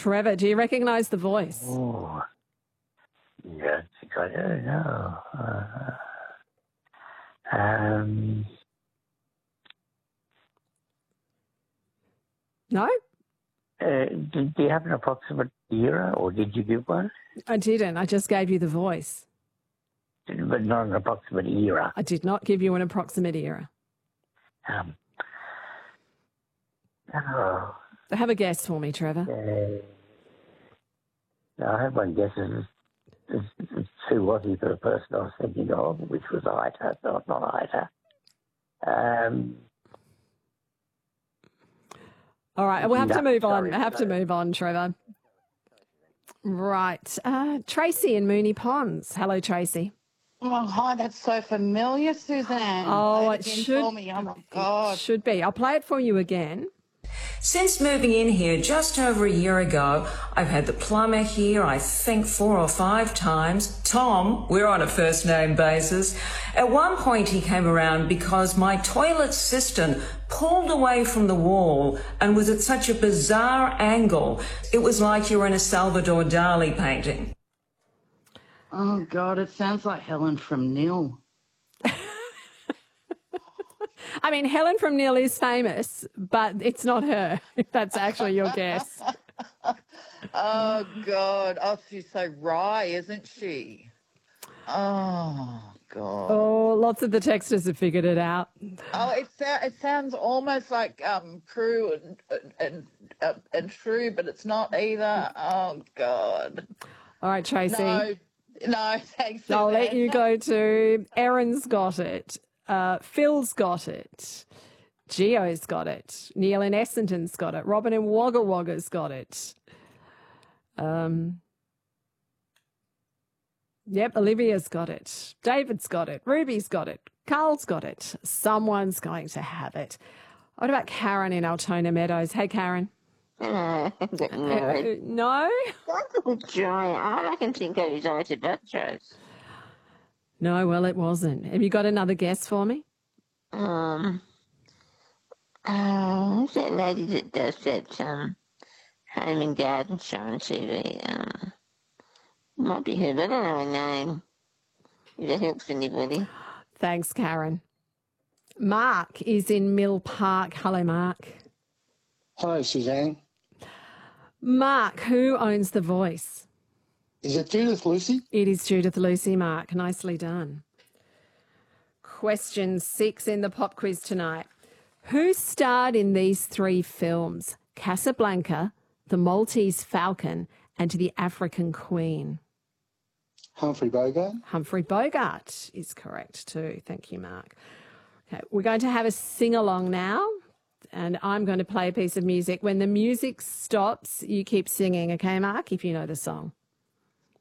Trevor, do you recognise the voice? Oh, yeah, I think I do. No. No? Do you have an approximate era, or did you give one? I didn't. I just gave you the voice. But not an approximate era. I did not give you an approximate era. Oh. Have a guess for me, Trevor. I have one guess. It's too Aussie for the person I was thinking of, which was Ita, not Ita. All right, we'll have to move on. I have to move on, Trevor. Right. Tracy in Moonee Ponds. Hello, Tracy. Oh, hi, that's so familiar, Suzanne. Oh, it should. For me. Oh, my God. It should be. I'll play it for you again. Since moving in here just over a year ago, I've had the plumber here, I think 4 or 5 times. Tom, we're on a first name basis. At one point he came around because my toilet cistern pulled away from the wall and was at such a bizarre angle. It was like you were in a Salvador Dali painting. Oh, God, it sounds like Helen from Nil. I mean, Helen from Nil is famous, but it's not her, if that's actually your guess. Oh, God. Oh, she's so wry, isn't she? Oh, God. Oh, lots of the texters have figured it out. Oh, it sounds almost like Crew and True, but it's not either. Oh, God. All right, Tracy. No, thanks. I'll let you go to Erin's got it. Phil's got it. Gio's got it. Neil in Essendon's got it. Robin in Wagga Wagga's got it. Yep, Olivia's got it. David's got it. Ruby's got it. Carl's got it. Someone's going to have it. What about Karen in Altona Meadows? Hey, Karen. No. No? That's a good try. I can think of his own tobacco's. No, well, it wasn't. Have you got another guess for me? Who's that lady that does that home and garden show on TV? Might be her, but I don't know her name. If that helps anybody. Thanks, Karen. Mark is in Mill Park. Hello, Mark. Hello, Suzanne. Mark, who owns The Voice? Is it Judith Lucy? It is Judith Lucy, Mark. Nicely done. Question 6 in the pop quiz tonight. Who starred in these 3 films? Casablanca, The Maltese Falcon, and The African Queen. Humphrey Bogart. Humphrey Bogart is correct too. Thank you, Mark. Okay, we're going to have a sing-along now, and I'm going to play a piece of music. When the music stops, you keep singing, okay, Mark, if you know the song.